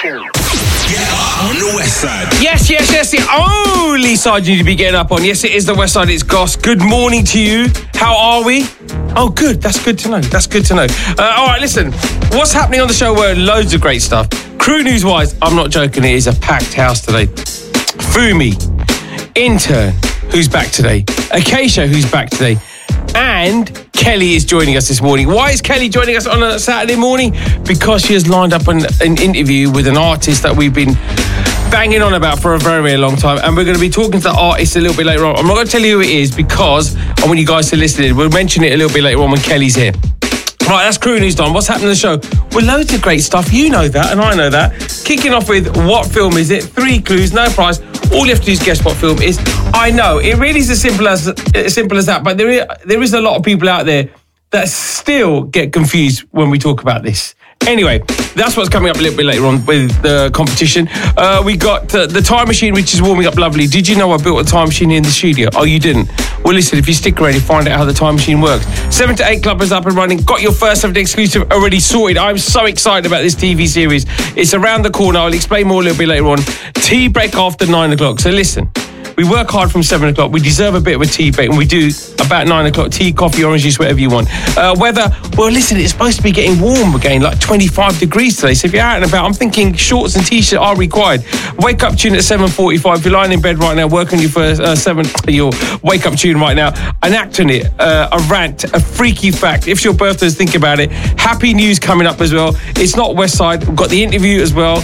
Get up on the West Side. Yes, the only side you need to be getting up on. Yes, it is the West Side, it's Goss. Good morning to you. How are we? Oh, good. That's good to know. All right, listen. What's happening on the show? Well, loads of great stuff. Crew news-wise, I'm not joking, it is a packed house today. Fumi, Intern, who's back today. Acacia, who's back today. And Kelly is joining us this morning. Why is Kelly joining us on a Saturday morning? Because she has lined up an interview with an artist that we've been banging on about for a very, very long time. And we're going to be talking to the artist a little bit later on. I'm not going to tell you who it is because I want you guys to listen in. We'll mention it a little bit later on when Kelly's here. Right, that's crew news done. What's happening on the show? Well, loads of great stuff. You know that, and I know that. Kicking off with what film is it? 3 clues, no prize. All you have to do is guess what film it is. I know, it really is as simple as that, but there is a lot of people out there that still get confused when we talk about this. Anyway, that's what's coming up a little bit later on with the competition. We got the time machine, which is warming up lovely. Did you know I built a time machine in the studio? Oh, you didn't? Well, listen, if you stick around, you find out how the time machine works. 7 to 8 Club is up and running. Got your first 7 exclusive already sorted. I'm so excited about this TV series. It's around the corner. I'll explain more a little bit later on. Tea break after 9 o'clock. So listen. We work hard from 7 o'clock. We deserve a bit of a tea break, and we do about 9 o'clock. Tea, coffee, orange juice, whatever you want. Weather, well, listen, it's supposed to be getting warm again, like 25 degrees today. So if you're out and about, I'm thinking shorts and T-shirt are required. Wake up tune at 7:45. If you're lying in bed right now, work on your first your wake up tune right now. An act on it, a rant, a freaky fact. If it's your birthday, think about it. Happy news coming up as well. It's not West Side. We've got the interview as well.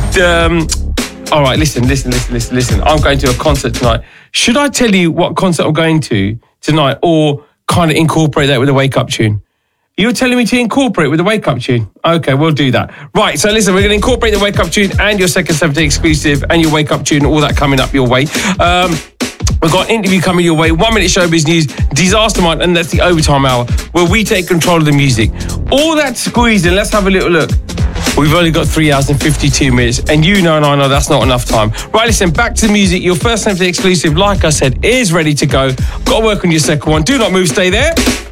All right, listen. I'm going to a concert tonight. Should I tell you what concert I'm going to tonight or kind of incorporate that with a wake-up tune? You're telling me to incorporate with a wake-up tune? Okay, we'll do that. Right, so listen, we're going to incorporate the wake-up tune and your second 7 exclusive and your wake-up tune, all that coming up your way. We've got an interview coming your way, 1 minute showbiz news, Disaster Mind, and that's the overtime hour where we take control of the music. All that squeezing, let's have a little look. We've only got 3 hours and 52 minutes, and you know and I know that's not enough time. Right, listen, back to the music. Your first 7 exclusive, like I said, is ready to go. Got to work on your second one. Do not move, stay there.